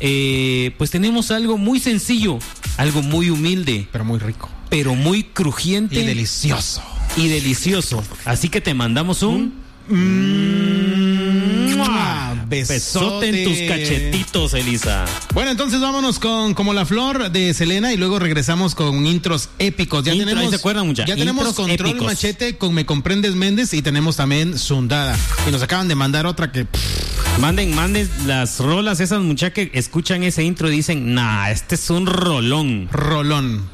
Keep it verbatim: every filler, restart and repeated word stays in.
eh, pues tenemos algo muy sencillo, algo muy humilde, pero muy rico, pero muy crujiente y delicioso. Y delicioso. Así que te mandamos un... Mm, ¡mua! Besote. Besote en tus cachetitos, Elisa. Bueno, entonces vámonos con Como la Flor de Selena y luego regresamos con intros épicos. Ya Intro, tenemos, ¿se acuerdan, mucha? ya tenemos Intros Control épicos. Machete con Me Comprendes Méndez y tenemos también Zundada. Y nos acaban de mandar otra que... Pff, Manden, manden las rolas, esas muchachas que escuchan ese intro y dicen, nah, este es un rolón. rolón.